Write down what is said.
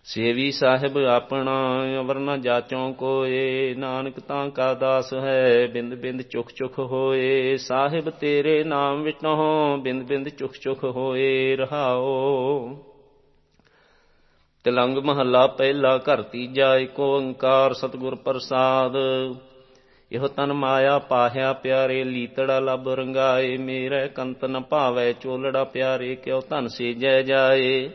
ਸੇਵੀ ਸਾਹਿਬ ਆਪਣਾ ਅਵਰ ਨ ਜਾਚੋਂ ਕੋਏ, ਨਾਨਕ ਤਾਂ ਕਾ ਦਾਸ ਹੈ ਬਿੰਦ ਬਿੰਦ ਚੁਖ ਚੁਖ ਹੋਏ। ਸਾਹਿਬ ਤੇਰੇ ਨਾਮ ਵਿਟਹੁ ਬਿੰਦ ਬਿੰਦ ਚੁਖ ਚੁਖ ਹੋਏ। ਰਹਾਓ। ਤਿਲੰਗ ਮਹੱਲਾ ਪਹਿਲਾ ਘਰ ਤੀਜਾ ਏਕ ਓੰਕਾਰ ਸਤਿਗੁਰ ਪ੍ਰਸਾਦ। ਇਹੋ ਤਨ ਮਾਇਆ ਪਾਹਿਆ ਪਿਆਰੇ, ਲੀਤੜਾ ਲੱਭ ਰੰਗਾਏ। ਮੇਰੇ ਕੰਤ ਨ ਭਾਵੈ ਚੋਲੜਾ ਪਿਆਰੇ, ਕਿਉ ਧਨ ਸੇਜੈ ਜਾਏ।